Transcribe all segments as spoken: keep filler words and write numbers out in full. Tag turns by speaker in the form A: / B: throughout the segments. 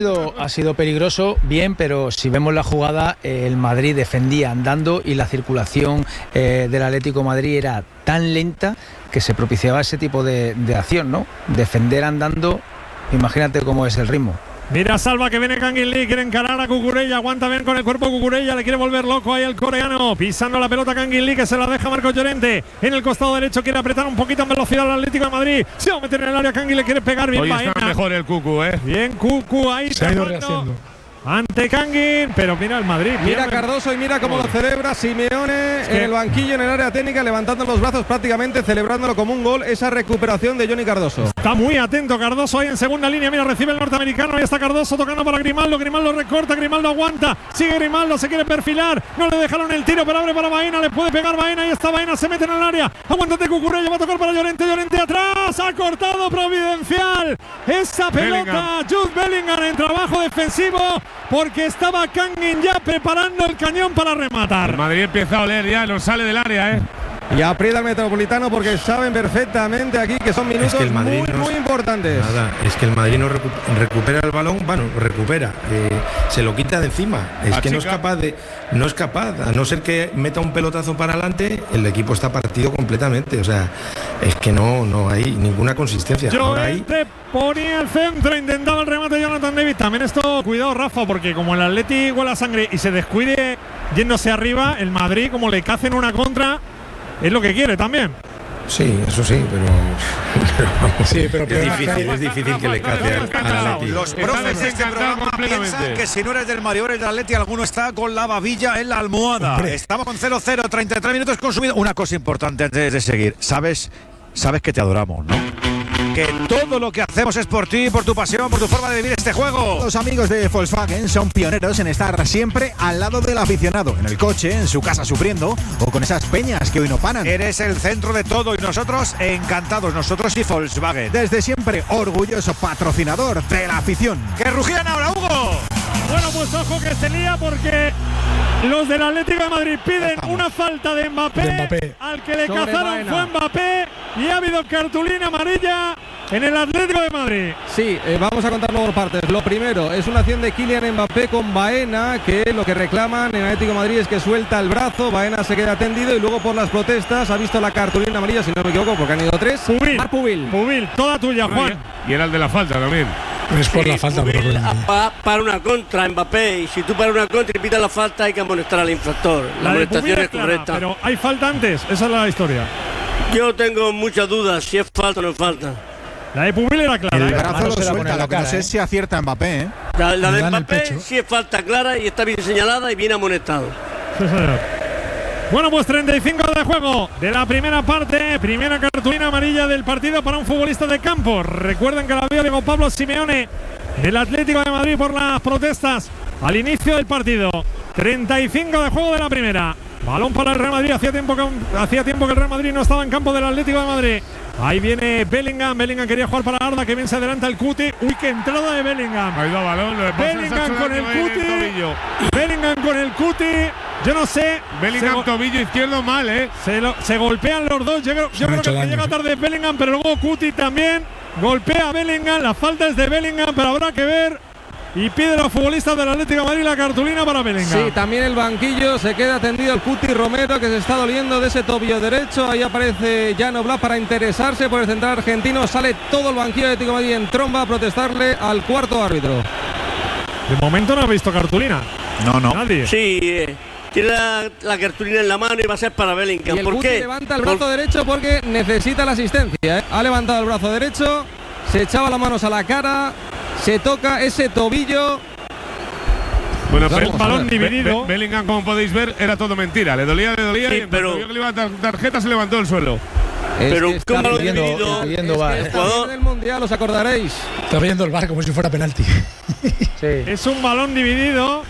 A: Ha sido peligroso, bien, pero si vemos la jugada, eh, el Madrid defendía andando y la circulación eh, del Atlético de Madrid era tan lenta que se propiciaba ese tipo de, de acción, ¿no? Defender andando, imagínate cómo es el ritmo.
B: Mira Salva que viene Kangin Lee, quiere encarar a Cucurella, aguanta bien con el cuerpo Cucurella, le quiere volver loco ahí el coreano, pisando la pelota Kangin Lee que se la deja Marcos Llorente, en el costado derecho quiere apretar un poquito en velocidad al Atlético de Madrid, se va a meter en el área, Kangin le quiere pegar bien.
C: Hoy
B: Baena.
C: está mejor el Cucu, eh.
B: Bien Cucu ahí
D: se ha ido rehaciendo
B: ante Kangin, pero mira el Madrid.
E: Mira Cardoso y mira cómo lo celebra Simeone en el banquillo, en el área técnica, levantando los brazos prácticamente, celebrándolo como un gol, esa recuperación de Johnny Cardoso.
B: Está muy atento Cardoso ahí en segunda línea, mira, recibe el norteamericano, ahí está Cardoso tocando para Grimaldo, Grimaldo recorta, Grimaldo aguanta, sigue Grimaldo, se quiere perfilar, no le dejaron el tiro, pero abre para Baena, le puede pegar Baena, ahí está Baena, se mete en el área, aguántate Cucurella, va a tocar para Llorente, Llorente atrás, ha cortado Providencial, esa pelota, Jude Bellingham en trabajo defensivo, porque está Kangin ya preparando el cañón para rematar.
C: El Madrid empieza a oler ya, no sale del área, ¿eh?
E: Y aprieta el Metropolitano porque saben perfectamente aquí que son minutos es que el Madrid muy, no muy importantes.
F: Nada, es que el Madrid no recu recupera el balón, bueno, recupera, eh, se lo quita de encima. Es
C: A
F: que
C: chica.
F: no es capaz de, no es capaz, a no ser que meta un pelotazo para adelante, el equipo está partido completamente. O sea, es que no, no hay ninguna consistencia.
B: Llorente
F: hay...
B: ponía el centro, intentaba el remate de Jonathan David. También esto, cuidado Rafa, porque como el Atleti huele a sangre y se descuide yéndose arriba, el Madrid como le cacen una contra, es lo que quiere también.
F: Sí, eso sí, pero, pero vamos,
D: sí, pero
F: es difícil, es difícil que le cate al Atleti.
G: Los profes de este programa piensan que si no eres del Madrid o eres del Atleti, alguno está con la babilla en la almohada. Hombre. Estamos con cero cero, treinta y tres minutos consumidos. Una cosa importante antes de seguir. Sabes, sabes que te adoramos, ¿no? Que todo lo que hacemos es por ti, por tu pasión, por tu forma de vivir este juego.
H: Los amigos de Volkswagen son pioneros en estar siempre al lado del aficionado, en el coche, en su casa sufriendo o con esas peñas que hoy no paran.
G: Eres el centro de todo y nosotros encantados, nosotros y Volkswagen.
H: Desde siempre orgulloso patrocinador de la afición.
G: ¡Que rugían ahora, Hugo!
B: Bueno, pues ojo que se lía porque los del Atlético de Madrid piden una falta de Mbappé,
D: de Mbappé.
B: Al que le
E: Sobre
B: cazaron
E: Baena.
B: fue Mbappé y ha habido cartulina amarilla en el Atlético de Madrid.
E: Sí, eh, vamos a contarlo por partes. Lo primero es una acción de Kylian Mbappé con Baena, que lo que reclaman en Atlético de Madrid es que suelta el brazo, Baena se queda tendido y luego por las protestas ha visto la cartulina amarilla, si no me equivoco, porque han ido tres.
B: Pubil,
E: Marc Pubil.
B: Pubil, toda tuya, Juan.
C: Y era el de la falta también.
D: Es por la falta, por lo que
I: Pa, para una contra, Mbappé. Y si tú para una contra y pitas la falta, hay que amonestar al infractor. La,
B: La de
I: amonestación
B: Pubil
I: es
B: es clara,
I: correcta.
B: pero hay falta antes, esa es la historia.
I: Yo tengo muchas dudas si es falta o no es falta.
B: La de Pubil era clara.
H: El
B: ¿eh?
H: brazo lo
A: se la pone
H: suelta,
A: en la
H: lo que no
A: cara,
H: sé
A: ¿eh?
H: si acierta Mbappé, ¿eh?
I: La, la
D: Le
I: de
D: dan el
I: Mbappé
D: pecho.
I: sí es falta clara y está bien señalada y bien amonestado.
B: Sí, señor. Bueno, pues treinta y cinco de juego de la primera parte. Primera cartulina amarilla del partido para un futbolista de campo. Recuerden que la vio Diego Pablo Simeone del Atlético de Madrid por las protestas al inicio del partido. treinta y cinco de juego de la primera. Balón para el Real Madrid. Hacía tiempo que, hacía tiempo que el Real Madrid no estaba en campo del Atlético de Madrid. Ahí viene Bellingham. Bellingham quería jugar para Arda, que bien se adelanta el Cuti. Uy, qué entrada de Bellingham.
C: Ha ido a balón, lo de
B: Bellingham con el Cuti. Bellingham con el Cuti. Yo no sé.
C: Bellingham
B: se,
C: tobillo izquierdo mal, ¿eh?
B: se, lo, se golpean los dos. Yo, creo- yo creo que el que llega tarde es Bellingham, pero luego Cuti también golpea a Bellingham. La falta es de Bellingham, pero habrá que ver. Y pide a los futbolistas del Atlético de Madrid la cartulina para Bellingham.
E: Sí, también el banquillo se queda tendido el Cuti Romero, que se está doliendo de ese tobillo derecho. Ahí aparece Jan Oblak para interesarse por el central argentino. Sale todo el banquillo de Atlético de Madrid en tromba a protestarle al cuarto árbitro.
B: De momento no ha visto cartulina.
G: No, no.
B: Nadie.
I: Sí, eh, tiene la, la cartulina en la mano y va a ser para Bellingham.
E: Y el
I: ¿Por
E: Cuti
I: qué?
E: levanta el brazo derecho porque necesita la asistencia, ¿eh? Ha levantado el brazo derecho, se echaba las manos a la cara, se toca ese tobillo.
C: Bueno,
B: Vamos,
C: Be-
B: balón
C: Be-
B: dividido.
C: Be- Bellingham, como podéis ver, era todo mentira. Le dolía, le dolía
I: Sí,
C: y en
I: pero-
C: cuanto vio que le iba a dar tarjeta se levantó del suelo.
E: Es
I: Pero
E: que está
I: ¿cómo lo
E: pidiendo-
I: dividido?
A: pidiendo
E: es que
A: va,
E: está
A: ¿eh?
E: bien del mundial, os acordaréis.
D: está viendo el bar como si fuera penalti.
A: Sí.
B: Es un balón dividido.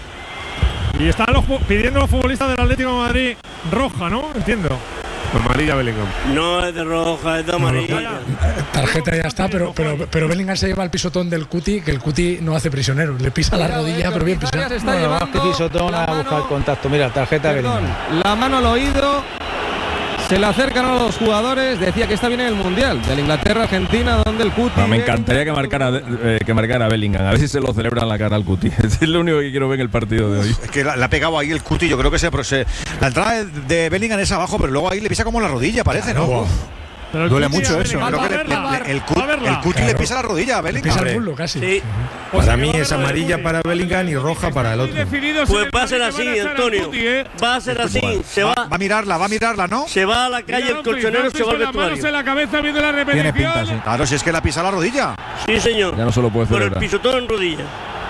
B: Y están los, fu- pidiendo los futbolistas del Atlético de Madrid roja, ¿no? Entiendo.
C: Amarilla Bellingham.
I: No es de roja, es de amarilla.
D: Tarjeta ya está, pero, pero, pero Bellingham se lleva el pisotón del Cuti, que el Cuti no hace prisionero. Le pisa la rodilla, pero bien pisado.
E: Se está
A: Bueno, más
E: llevando
A: que pisotón
E: la
A: a
E: mano-
A: buscar contacto. Mira, tarjeta
E: Perdón,
A: Bellingham.
E: la mano al oído. Se le acercan a los jugadores. Decía que está bien en el Mundial de la Inglaterra-Argentina, donde el Cuti.
J: No, me encantaría que marcara, eh, que marcara Bellingham. A ver si se lo celebran la cara al Cuti. Es lo único que quiero ver en el partido de hoy.
G: Es que le ha pegado ahí el Cuti. Yo creo que se, se la entrada de Bellingham es abajo, pero luego ahí le pisa como la rodilla, parece, ¿no?
D: Wow.
G: Duele mucho eso. Creo que le, le, el, Cuti, el Cuti claro. le pisa la rodilla a Bellingham.
D: Le pisa el muslo casi.
I: Sí.
F: Para mí es amarilla para Bellingham y roja para el otro.
I: Pues va a ser así, Antonio. Va a ser así. Se va,
G: va a mirarla, va a mirarla, ¿no?
I: Se va a la calle el colchonero, se va al vestuario.
B: En la cabeza viendo la repetición.
H: Tiene pinta, sí.
G: Claro, si es que la pisa la rodilla.
I: Sí, señor.
J: Ya no se lo puede celebrar.
I: Por el pisotón en rodilla.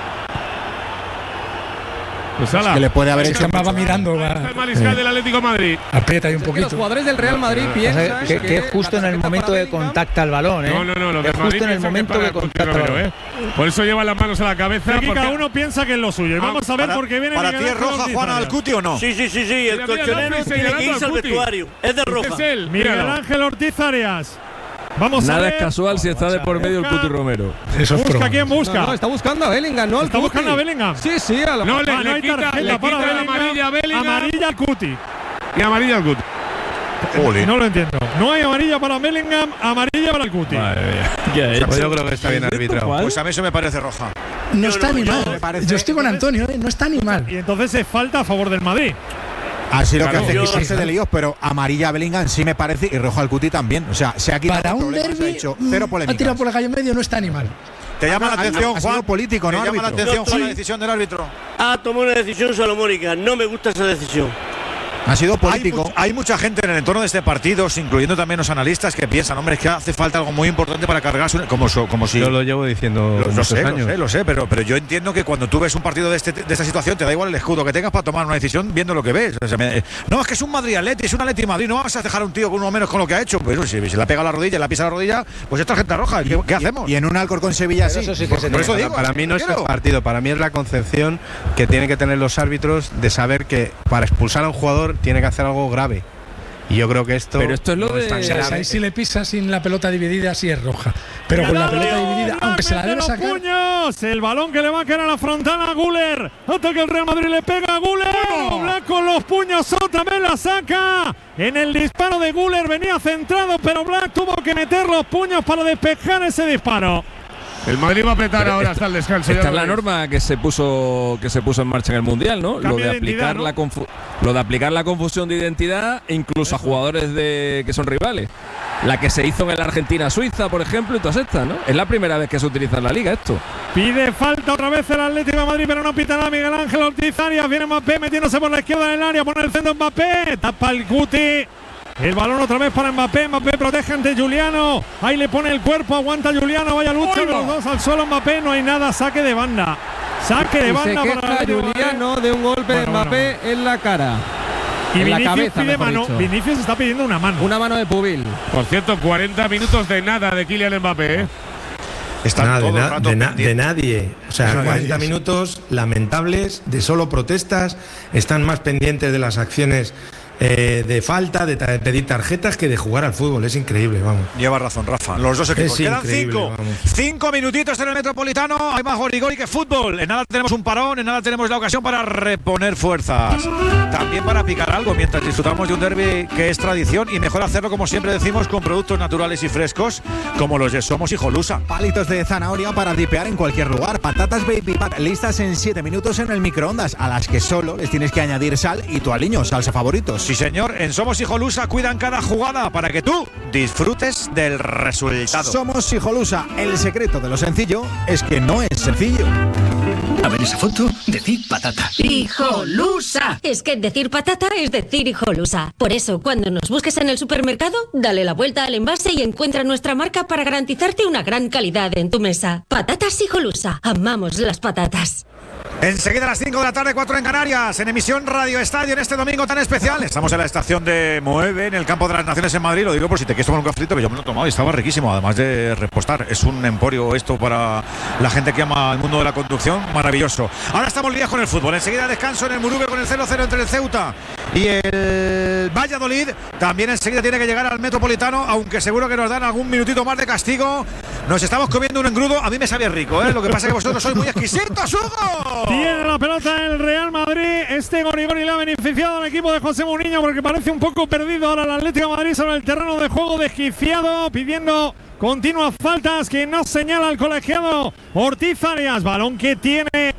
H: Pues es que le puede haber hecho.
D: Va mirando. Va.
C: El mariscal del Atlético de Madrid.
D: Aprieta ahí un poquito.
E: Los jugadores del Real Madrid piensan
A: que, que, que es justo en el momento de contacta el balón, ¿eh?
C: No, no, no. Lo
A: es justo en el momento de contacta el balón.
C: ¿eh? Por eso lleva las manos a la cabeza.
B: Aquí cada uno piensa que es lo suyo. Y vamos a ver
G: para,
B: por qué viene.
G: ¿Para ti es roja, Juana, al Cuti o no?
I: Sí, sí, sí, sí. El colchonero tiene que irse al vestuario. Es de roja.
B: Miguel Ángel Ortiz Arias. Vamos
J: Nada
B: a ver.
J: es casual si está de por medio el Cuti Romero.
D: Eso es
B: busca quién busca.
E: No, no, está buscando a Bellingham, no al
B: Está
E: Cuti.
B: buscando a Bellingham.
E: Sí, sí, a la
C: No, le,
B: ah,
C: le
B: no hay
C: quita,
B: tarjeta
C: le
B: para
C: quita la
B: Bellingham.
C: amarilla a Bellingham.
B: Amarilla al Cuti.
C: Y amarilla al Cuti.
B: Jolín. No lo entiendo. No hay amarilla para Bellingham, amarilla para el Cuti.
J: Madre mía. ¿Qué ha hecho?
C: Pues yo creo que está bien arbitrado.
G: Pues a mí eso me parece roja.
D: No está
I: no,
D: ni
I: yo-
D: mal. Yo estoy con Antonio, ¿eh? No está ni mal.
B: Y entonces es falta a favor del Madrid.
H: Así lo
C: Claro.
H: que hace
I: Yo-
H: es quitarse de líos, pero amarilla a Bellingham sí me parece y rojo al Cuti también. O sea, se ha quitado
D: Para
H: el
D: un
H: problema, se ha
D: derbi,
H: hecho cero
D: ha
H: polémicas.
D: tirado por la calle en medio, no está ni mal.
G: Te llama la
H: Ha- ha-
G: atención,
H: ha sido
G: Juan.
H: político,
G: Te
H: ¿no,
G: llama la
H: árbitro?
G: atención,
I: Yo
G: Juan, la
I: estoy-
G: decisión del árbitro.
I: Ha tomado una decisión salomónica. No me gusta esa decisión.
H: Ha sido
G: Hay,
H: político.
G: much- hay mucha gente en el entorno de este partido, incluyendo también los analistas, que piensan, hombre, es que hace falta algo muy importante para cargarse, un- como, so- como si…
E: Yo lo llevo diciendo
G: Lo, lo
E: muchos
G: sé,
E: años.
G: lo sé, lo sé, pero, pero yo entiendo que cuando tú ves un partido de, este, de esta situación, te da igual el escudo que tengas para tomar una decisión viendo lo que ves. O sea, me- no, es que es un Madrid-Atleti, es un Atleti-Madrid, no vas a dejar a un tío con uno menos con lo que ha hecho. Pues si, si le ha pegado la rodilla, le ha pisado la rodilla, pues es tarjeta roja. ¿Qué, qué hacemos?
H: Y en un Alcorcón Sevilla sí.
A: Eso sí que se
G: Por eso
A: tiene.
G: digo,
E: Para mí no es
G: quiero.
E: el partido, para mí es la concepción que tienen que tener los árbitros de saber que para expulsar a un jugador tiene que hacer algo grave. Y yo creo que esto.
J: Pero esto es lo
E: no
J: de-
E: tan
D: O sea,
E: grave.
D: ahí si le pisa sin la pelota dividida, sí es roja. Pero con la pelota dividida, aunque se la debe
B: los
D: sacar.
B: puños. El balón que le va a caer a la frontal a Güler. Hasta que el Real Madrid le pega a Güler. Black con los puños otra vez la saca. En el disparo de Güler venía centrado, pero Black tuvo que meter los puños para despejar ese disparo.
C: El Madrid va a apretar
J: Pero
C: ahora
J: esta-
C: hasta el descanso.
J: Esta
C: ya
J: es
C: lo
J: la
C: veréis.
J: norma que se puso que se puso en marcha en el Mundial, ¿no?
B: Cambio
J: Lo de
B: de
J: aplicar
B: identidad, ¿no?
J: la confu- lo de aplicar la confusión de identidad incluso a jugadores de que son rivales. La que se hizo en la Argentina-Suiza, por ejemplo, y todas estas, ¿no? Es la primera vez que se utiliza en la liga esto.
B: Pide falta otra vez el Atlético de Madrid, pero no pita nada Miguel Ángel Ortiz Arias. Viene Mbappé metiéndose por la izquierda del área, pone el centro Mbappé, tapa el Cuti. El balón otra vez para Mbappé. Mbappé protege ante Juliano. Ahí le pone el cuerpo, aguanta Juliano. Vaya lucha, los dos al suelo. Mbappé, no hay nada. Saque de banda. Saque de
E: Y se
B: banda
E: queja
B: para el Atlético de Madrid.
E: Juliano de un golpe de
B: Bueno,
E: Mbappé en la cara.
B: Y
E: en la
B: Vinicius
E: cabeza,
B: pide
E: mejor
B: mano.
E: dicho.
B: Vinicius está pidiendo una mano.
E: Una mano de Pubil.
C: Por cierto, cuarenta minutos de nada de Kylian Mbappé. ¿eh?
G: Están
F: Nada, de,
G: todo el
F: na-
G: rato
F: de na-
G: pendientes.
F: de nadie. O sea,
D: Eso
F: cuarenta
D: nadie.
F: minutos lamentables, de solo protestas. Están más pendientes de las acciones eh, de falta, de, ta- de pedir tarjetas, que de jugar al fútbol. Es increíble, vamos.
G: Lleva razón, Rafa. Los dos equipos.
F: Es
G: Quedan
F: increíble,
G: cinco.
F: vamos.
G: Cinco minutitos en el Metropolitano. Hay más gorigori que fútbol. En nada tenemos un parón, en nada tenemos la ocasión para reponer fuerzas. También para picar algo mientras disfrutamos de un derbi que es tradición y mejor hacerlo, como siempre decimos, con productos naturales y frescos, como los de Somos Hijolusa.
H: Palitos de zanahoria para dipear en cualquier lugar. Patatas Baby Pat listas en siete minutos en el microondas, a las que solo les tienes que añadir sal y tu aliño, salsa favoritos.
G: Sí, señor, en Somos Hijolusa cuidan cada jugada para que tú disfrutes del resultado.
H: Somos Hijolusa. El secreto de lo sencillo es que no es sencillo.
K: A ver esa foto, decid patata.
L: ¡Hijolusa! Es que decir patata es decir hijolusa. Por eso, cuando nos busques en el supermercado, dale la vuelta al envase y encuentra nuestra marca para garantizarte una gran calidad en tu mesa. Patatas Hijolusa. Amamos las patatas.
G: Enseguida a las cinco de la tarde, cuatro en Canarias, en emisión Radio Estadio en este domingo tan especial. Estamos en la estación de Moeve, en el Campo de las Naciones en Madrid. Lo digo por si te quieres tomar un cafecito, pero yo me lo he tomado y estaba riquísimo, además de repostar. Es un emporio esto para la gente que ama el mundo de la conducción, maravilloso. Ahora estamos lías con el fútbol. Enseguida descanso en el Murube con el cero cero entre el Ceuta y el Valladolid. También enseguida tiene que llegar al Metropolitano, aunque seguro que nos dan algún minutito más de castigo. Nos estamos comiendo un engrudo. A mí me sabe rico, ¿eh? Lo que pasa es que vosotros sois muy exquisitos, Hugo.
B: Tiene la pelota el Real Madrid. Este Gorigori le ha beneficiado al equipo de José Mourinho porque parece un poco perdido ahora el Atlético de Madrid sobre el terreno de juego, desquiciado, pidiendo continuas faltas que no señala el colegiado Ortiz Arias. Balón que tiene